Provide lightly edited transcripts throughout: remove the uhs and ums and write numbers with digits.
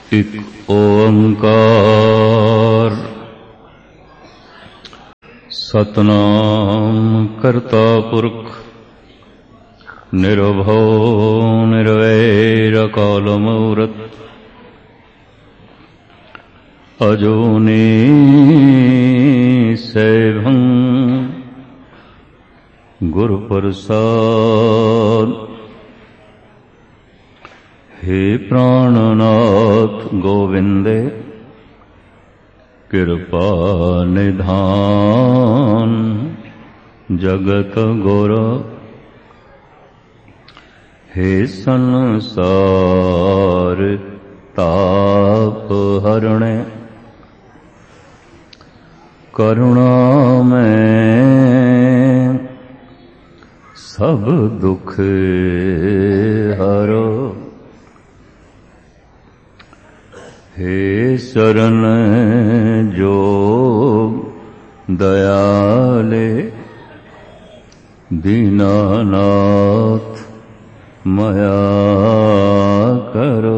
इक ओंकार सतनाम करता पुरख निर्भव निर्वैर अकाल मूरत अजूनी सैभं गुरु प्रसाद। हे प्राणनाथ गोविंदे कृपा निधान जगत गुर। हे संसार ताप हरणे करुणा में सब दुख हरो। हे शरण जोग दयाले दीनानाथ मया करो।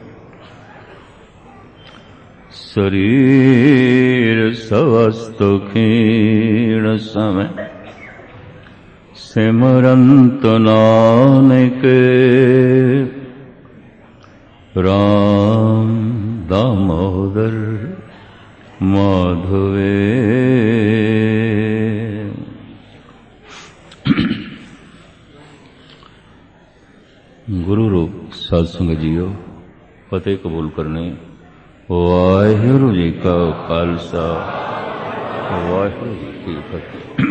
शरीर स्वस्थ क्षीण समय सिमरंत नानक राम दामोदर माधवे। गुरु रूप साध संगत जीओ, फतेह कबूल करने। वाहिगुरु जी का खालसा, वाहिगुरु जी की फतेह।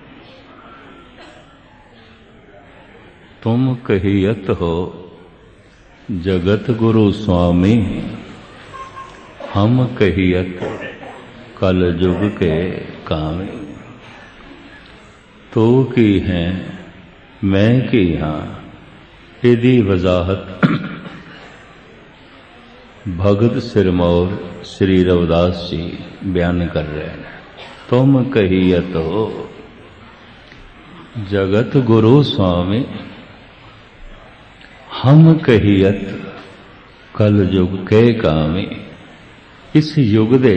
तुम कहियत हो जगत गुरु स्वामी, हम कहियत कल जुग के कामी। तू की है मैं की हाँ, इदी वजाहत भगत सिरमौर श्री रविदास जी बयान कर रहे हैं। तुम कहियत हो जगत गुरु स्वामी, हम कहियत कल युग के कामी। इस युग दे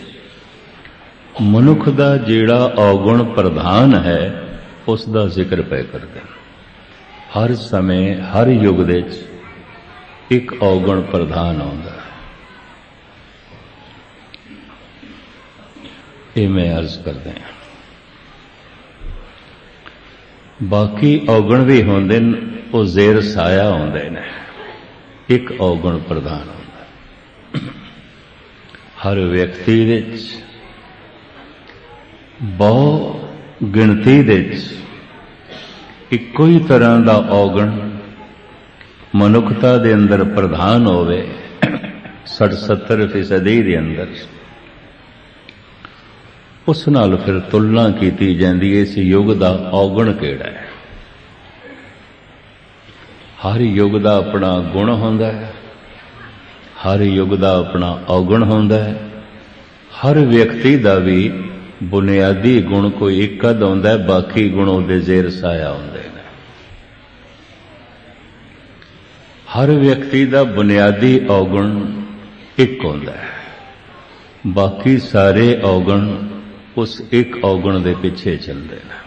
मनुख दा जेड़ा औगुण प्रधान है उसका जिक्र पे करते हैं। हर समय हर युग दे एक औगुण प्रधान आउंदा है। ये मैं अर्ज करते हैं। बाकी औगुण भी होंदे न, वो जेर साया होंदे ने। एक औगुण प्रधान होंदा। हर व्यक्ति विच बहु गिणती दे इक्को ही तरह का औगुण मनुखता दे अंदर प्रधान होवे 60-70% दे अंदर, उस नाल फिर तुलना की जाती है इस युग का औगुण केड़ा है। हर युग का अपना गुण होंदा है, हर युग का अपना औगुण होंदा है। हर व्यक्ति का भी बुनियादी गुण कोई एक अद होंदा है, बाकी गुण उहदे जेर साया होंदे ने। हर व्यक्ति का बुनियादी औगुण एक होंदा है, बाकी सारे औगुण उस एक औगुण के पिछे चलते हैं।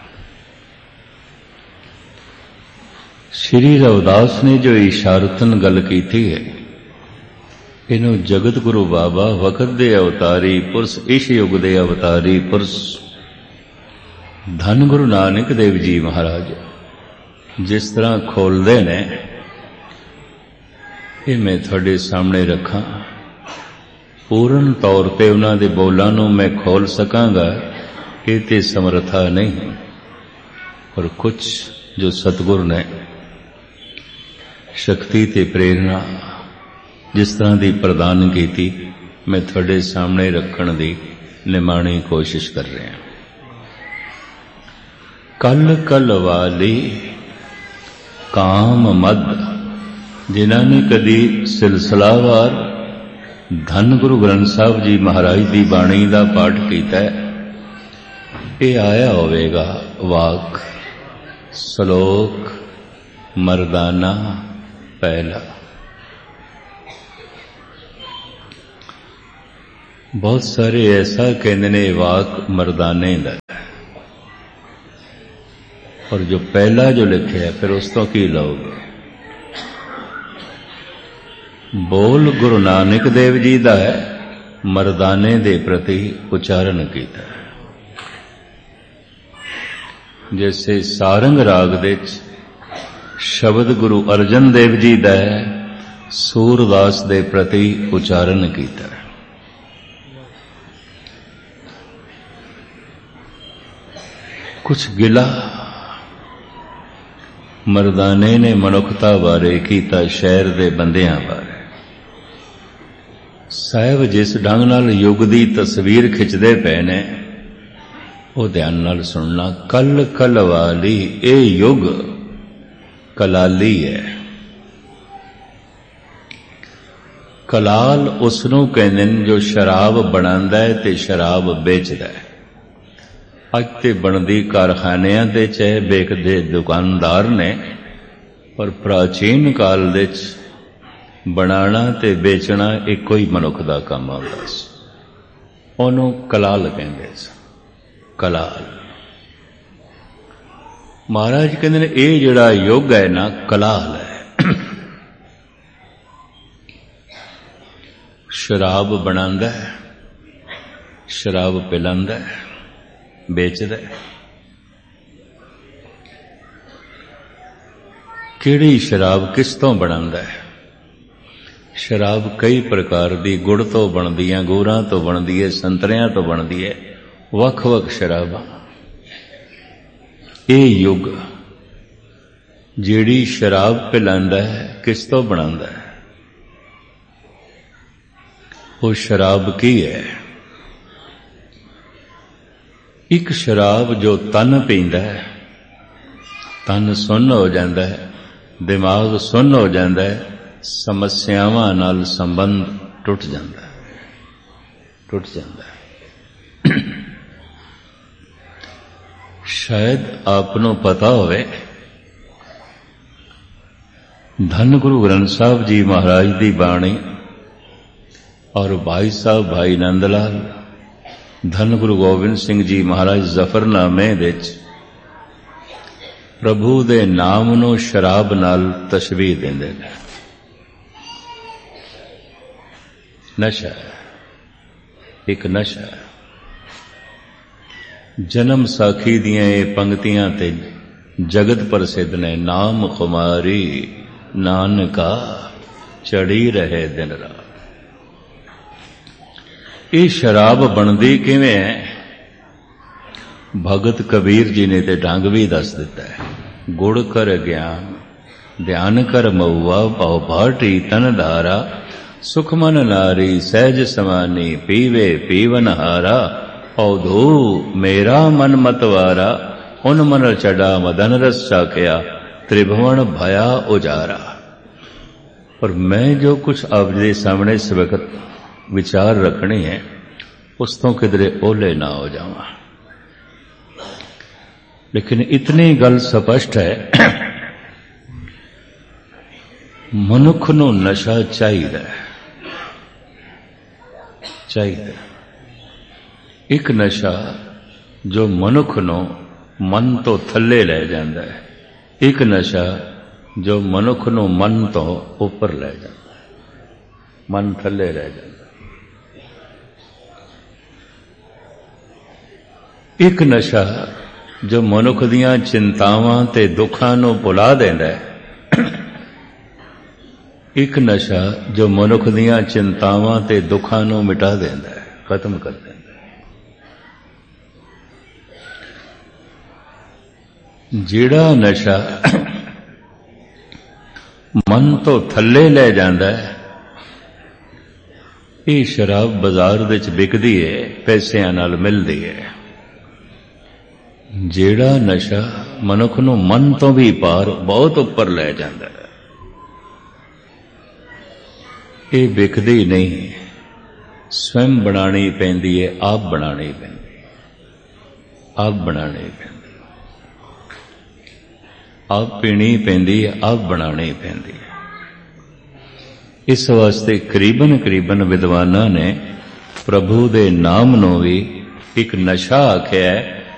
श्री रविदास ने जो इशारतन गल की है, इनू जगत गुरु बाबा वक्त दे अवतारी पुरुष, इस युग दे अवतारी पुरुष धन गुरु नानक देव जी महाराज जिस तरह खोलते ने, ये मैं थोड़े सामने रखा। पूर्ण तौर पर उन्होंने बोलों नूं मैं खोल सकांगा, ये ते समर्था नहीं। और कुछ जो सतगुरु ने शक्ति ते प्रेरणा जिस तरह की प्रदान की, मैं थोड़े सामने रखने की निमाणी कोशिश कर रहे हैं। कल कल वाली काम मद, जिन्होंने कदी सिलसिलावार धन गुरु ग्रंथ साहब जी महाराज की बाणी का पाठ किया, ये आया होवेगा वाक श्लोक मरदाना पहला। बहुत सारे ऐसा कहते ने वाक मर्दाने दा, और जो पहला जो लिखे है फिर उस तो की लोगे। बोल गुरु नानक देव जी दा है, मर्दाने दे प्रति उच्चारण कीता है। जैसे सारंग राग दे शब्द गुरु अर्जन देव जी दा है, सूरदास दे प्रति उच्चारण कीता है। कुछ गिला मर्दाने ने मनुखता बारे कीता, शहर दे बंदियां बारे। साहिब जिस ढंग नाल युग दी तस्वीर खिंचदे पे ने वो ध्यान नाल सुनना। कल कल वाली ए युग कलाली है। कलाल उसनू कहंदे ने जो शराब बनांदा है ते शराब बेचदा है। अज ते बनदी कारखानियां ते चाहे बेचदे दुकानदार ने, पर प्राचीन काल दे बनाना ते बेचना इको ही मनुख दा काम हुंदा सी। ओनू कलाल कहंदे सी, कलाल। महाराज कहंदे ने ये जिहड़ा युग है ना कलाल है। शराब बनांदा है, शराब पिलांदा है, बेचदा है। किहड़ी शराब किस तों बनांदा है? शराब कई प्रकार दी, गुड़ तो बनदी है, अंगूरां तो बनदी है, संतरियां तो बनदी है, वख वख शराबां। ये युग जिहड़ी शराब पिलांदा है किस तो बनांदा है? वो शराब की है? एक शराब जो तन पींदा है, तन सुन्न हो जाता है, दिमाग सुन्न हो जाता है, समस्यावां नाल संबंध टुट जाता है, टुट जाता है। शायद आपनों पता होवे, धन गुरु ग्रंथ साहब जी महाराज दी बाणी और भाई साहब भाई नंदलाल, धन गुरु गोबिंद सिंह जी महाराज जफरनामे विच प्रभु दे नाम नूं शराब नाल तशबीह देंदे ने। नशा, एक नशा। जन्म साखी दियां ये पंक्तियां ते जगत प्रसिद्ध ने। नाम खुमारी नानका चढ़ी रहे दिन रात। ये शराब बनदी किवें है? भगत कबीर जी ने ते ढंग भी दस दिता है। गुड़ कर ज्ञान ध्यान कर मऊआ, पाओ भाटी तन धारा, सुख मन नारी सहज समानी, पीवे पीवन हारा, औधो मेरा मन मतवारा, उन मन चढ़ा मदन रस चाखया, त्रिभुवन भया उजारा। और मैं जो कुछ आपके सामने इस वक्त विचार रखने हैं, उस तो किधरे ओले ना हो जावा। लेकिन इतनी गल स्पष्ट है, मनुख नूं नशा चाहिए, चाहिए। एक नशा जो मनुख नूं मन तो थल्ले ले जाता है, एक नशा जो मनुख नूं मन तो उपर ले जाता है, मन थल्ले रह जाता है। एक नशा जो मनुख दियां चिंतावां ते दुखां नूं भुला देंदा है, एक नशा जो मनुख दियां चिंतावां ते दुखां नूं मिटा देंदा है, खत्म कर देंदा है। जिहड़ा नशा मन तो थल्ले ले जांदा है, ये शराब बाजार विच विकदी है, पैसिਆਂ नाल मिलदी है। जेड़ा नशा मनुख नूं मन तो भी पार बहुत उपर ले जाता है, ये विकदी नहीं, स्वयं बनानी पैंदी है, आप बनानी पैंदी, आप बनानी पैंदी, आप पीनी पैंदी है, आप बनानी पैंदी है। इस वास्ते करीबन करीबन विद्वानां ने ਪ੍ਰਭੂ ਦੇ ਨਾਮ ਨੂੰ ਵੀ ਇੱਕ ਨਸ਼ਾ ਆਖਿਆ ਹੈ,